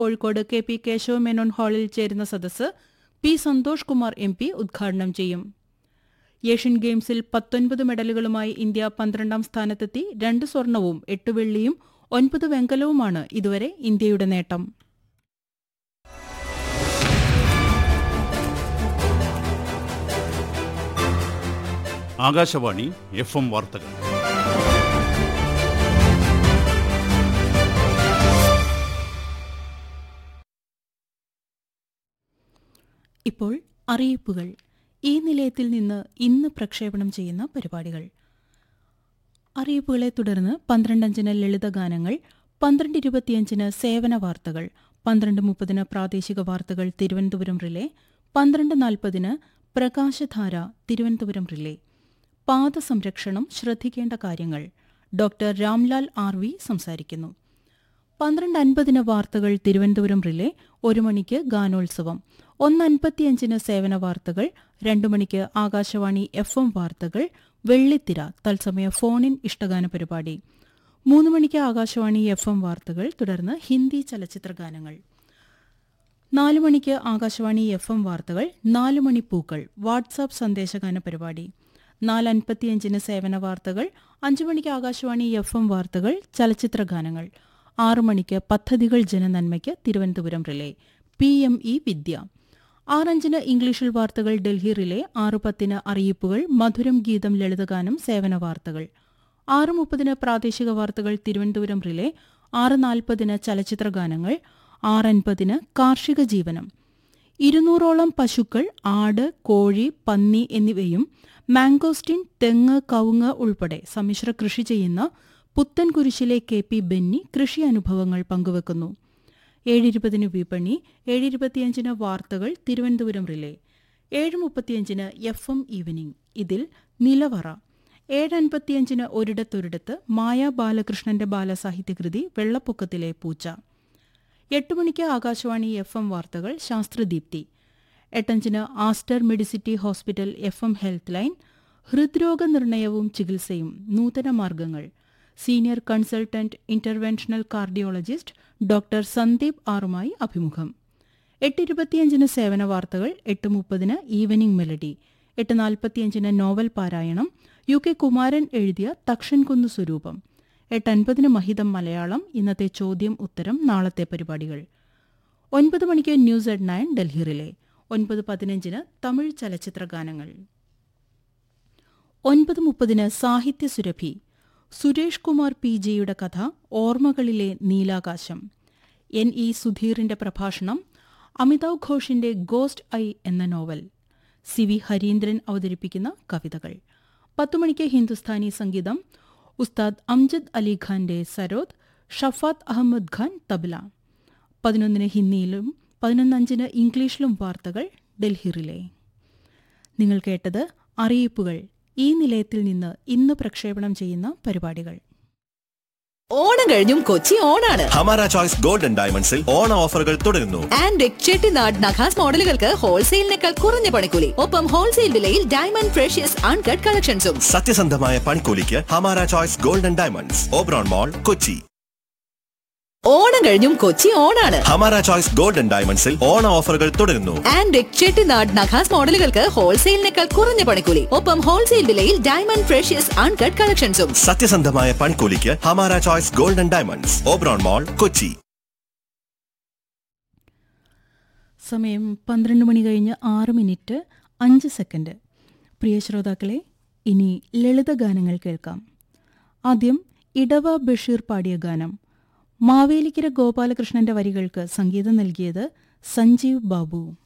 Kozhikode K P Keshava Menon ഹാളിൽ ചേരുന്ന സദസ്സ് പി സന്തോഷ് കുമാർ MP ഉദ്ഘാടനം ചെയ്യും. ഏഷ്യൻ ഗെയിംസിൽ 19 മെഡലുകളുമായി ഇന്ത്യ 12ാം സ്ഥാനത്തെത്തി. 2 സ്വർണവും 8 വെള്ളിയും 9 വെങ്കലവുമാണ് ഇതുവരെ ഇന്ത്യയുടെ നേട്ടം. ആകാശവാണി FM വാർത്തകൾ. ഇപ്പോൾ അറിയിപ്പുകൾ. ഈ നിലയത്തിൽ നിന്ന് ഇന്ന് പ്രക്ഷേപണം ചെയ്യുന്ന പരിപാടികൾ. അറിയിപ്പുകളെ തുടർന്ന് 12:05 ലളിതഗാനങ്ങൾ, 12:25 സേവന വാർത്തകൾ, 12:30 പ്രാദേശിക വാർത്തകൾ തിരുവനന്തപുരം റിലേ, 12:40 പ്രകാശധാര തിരുവനന്തപുരം റിലേ. പാദസംരക്ഷണം ശ്രദ്ധിക്കേണ്ട കാര്യങ്ങൾ. ഡോക്ടർ രാംലാൽ RV സംസാരിക്കുന്നു. 12:50 വാർത്തകൾ തിരുവനന്തപുരം റിലേ, 1 മണിക്ക് ഗാനോത്സവം, 1:55 സേവന വാർത്തകൾ, 2 മണിക്ക് ആകാശവാണി FM വാർത്തകൾ, വെള്ളിത്തിര തത്സമയ ഫോണിൻ ഇഷ്ടഗാന പരിപാടി, 3 മണിക്ക് ആകാശവാണി FM വാർത്തകൾ, തുടർന്ന് ഹിന്ദി ചലച്ചിത്ര ഗാനങ്ങൾ, 4 മണിക്ക് ആകാശവാണി FM വാർത്തകൾ, 4 മണി പൂക്കൾ വാട്സാപ്പ് സന്ദേശഗാന പരിപാടി, 4:55 സേവന വാർത്തകൾ, 5 മണിക്ക് ആകാശവാണി FM വാർത്തകൾ, ചലച്ചിത്ര ഗാനങ്ങൾ, 6 മണിക്ക് പദ്ധതികൾ ജനനന്മയ്ക്ക് തിരുവനന്തപുരം റിലേ, PME വിദ്യ, 6:05 ഇംഗ്ലീഷിൽ വാർത്തകൾ ഡൽഹി റിലേ, 6:10 അറിയിപ്പുകൾ, മധുരം ഗീതം ലളിതഗാനം സേവന വാർത്തകൾ, 6:30 പ്രാദേശിക വാർത്തകൾ തിരുവനന്തപുരം റിലേ, 6:40 ചലച്ചിത്ര ഗാനങ്ങൾ, 6:50 കാർഷിക ജീവനം. 200ഓളം പശുക്കൾ, ആട്, കോഴി, പന്നി എന്നിവയും മാംഗോസ്റ്റിൻ, തെങ്ങ്, കവുങ്ങ് ഉൾപ്പെടെ സമ്മിശ്ര കൃഷി ചെയ്യുന്ന പുത്തൻകുരിശിലെ KP ബെന്നി കൃഷി അനുഭവങ്ങൾ പങ്കുവെക്കുന്നു. 7:20 വിപണി, 7:25 വാർത്തകൾ തിരുവനന്തപുരം റിലേ, 7:35 FM ഈവനിംഗ്, ഇതിൽ നിലവറ, 7:55 ഒരിടത്തൊരിടത്ത് മായ ബാലകൃഷ്ണന്റെ ബാലസാഹിത്യകൃതി വെള്ളപ്പൊക്കത്തിലെ പൂച്ച, 8 മണിക്ക് ആകാശവാണി FM വാർത്തകൾ ശാസ്ത്രദീപ്തി, 8:05 Aster Medicity hospital FM health line, ഹൃദ്രോഗ നിർണയവും ചികിത്സയും നൂതന മാർഗങ്ങൾ, senior consultant interventional cardiologist doctor Sandeep ആറുമായി അഭിമുഖം, 8:25 സേവന വാർത്തകൾ, 8:30 ഈവനിംഗ് മെലഡി, 8:45 നോവൽ പാരായണം, UK കുമാരൻ എഴുതിയ തക്ഷൻകുന്ന് സ്വരൂപം, 8:50 മഹിതം മലയാളം, ഇന്നത്തെ ചോദ്യം ഉത്തരം നാളത്തെ പരിപാടികൾ, 9 മണിക്ക് news at 9 Delhi relay, 9:15 Tamil ചലച്ചിത്ര ഗാനങ്ങൾ, 9:30 സാഹിത്യ സുരഭി, സുരേഷ് കുമാർ PGയുടെ കഥ ഓർമ്മകളിലെ നീലാകാശം, NE സുധീറിന്റെ പ്രഭാഷണം, അമിതാവ് ഘോഷിന്റെ ഗോസ്റ്റ് ഐ എന്ന നോവൽ, CV ഹരീന്ദ്രൻ അവതരിപ്പിക്കുന്ന കവിതകൾ, 10 മണിക്ക് ഹിന്ദുസ്ഥാനി സംഗീതം, ഉസ്താദ് അംജദ് അലി ഖാന്റെ സരോദ്, ഷഫാത്ത് അഹമ്മദ് ഖാൻ തബ്ല, 11 ഹിന്ദിയിലും 11:05 ഇംഗ്ലീഷിലും വാർത്തകൾ ഡൽഹി റിലേ. നിങ്ങൾ കേട്ടത് അറിയിപ്പുകൾ. ഈ നിലയത്തിൽ നിന്ന് ഇന്ന് പ്രക്ഷേപണം ചെയ്യുന്ന പരിപാടികൾ. ഓണം കഴിഞ്ഞും കൊച്ചി ഓണാണ്. ഹമാര ചോയ്സ് ഗോൾഡൻ ഡയമണ്ട്സിൽ ഓണ ഓഫറുകൾ തുടരുന്നു. ആൻഡ് ചെട്ടിനാട് നഖാസ് മോഡലുകൾക്ക് ഹോൾസെയിലിനേക്കാൾ കുറഞ്ഞ പണിക്കൂലി, ഒപ്പം ഹോൾസെയിൽ വിലയിൽ ഡയമണ്ട് ഫ്രഷ്യസ് അൺകട്ട് കളക്ഷൻസും. സത്യസന്ധമായ പണിക്കൂലിക്ക് Hamara choice golden diamonds, Oberon മോൾ, കൊച്ചി. ഓണം കഴിഞ്ഞും കൊച്ചി ഓണാണ്. ഹമാര ചോയ്സ് ഗോൾഡൻ ഡയമണ്ട്സിൽ ഓണ ഓഫറുകൾ തുടരുന്നു. ആൻഡ് ചെട്ടിനാട് നഖാസ് മോഡലുകൾക്ക് ഹോൾസെയിലിനേക്കാൾ കുറഞ്ഞ പണിക്കൂലി, ഒപ്പം ഹോൾസെയിൽ വിലയിൽ ഡയമണ്ട് ഫ്രഷ്യസ് അൺകട്ട് കളക്ഷൻസും. സത്യസന്ധമായ പണിക്കൂലിക്ക് Hamara choice golden diamonds, Oberon മോൾ, കൊച്ചി. സമയം 12 മണി കഴിഞ്ഞ് 6 മിനിറ്റ് 5 സെക്കൻഡ്. പ്രിയ ശ്രോതാക്കളെ, ഇനി ലളിതഗാനങ്ങൾ കേൾക്കാം. ആദ്യം ഇടവ ബഷീർ പാടിയ ഗാനം. മാവേലിക്കര ഗോപാലകൃഷ്ണന്റെ വരികൾക്ക് സംഗീതം നൽകിയത് സഞ്ജീവ് ബാബു.